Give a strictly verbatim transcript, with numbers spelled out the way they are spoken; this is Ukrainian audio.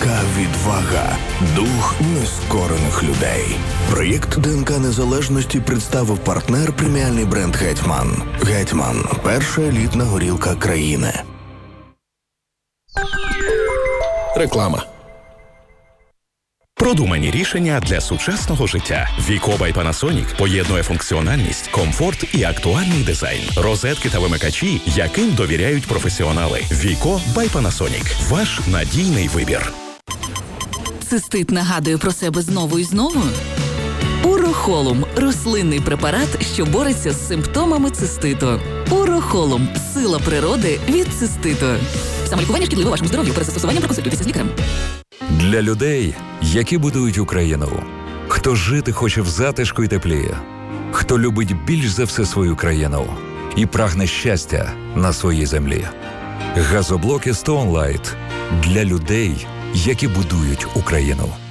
Стійка відвага. Дух нескорених людей. Проєкт ДНК Незалежності представив партнер преміальний бренд «Гетьман». «Гетьман» – перша елітна горілка країни. Реклама. Продумані рішення для сучасного життя. Віко by Panasonic поєднує функціональність, комфорт і актуальний дизайн. Розетки та вимикачі, яким довіряють професіонали. Віко by Panasonic. Ваш надійний вибір. Цистит нагадує про себе знову і знову? Урохолум – рослинний препарат, що бореться з симптомами циститу. Урохолум – сила природи від циститу. Самолікування шкідливо вашому здоров'ю. Перед застосуванням проконсультуйтеся з лікарем. Для людей, які будують Україну. Хто жити хоче в затишку і теплі. Хто любить більш за все свою країну. І прагне щастя на своїй землі. Газоблоки Stone Light. Для людей, які будують Україну.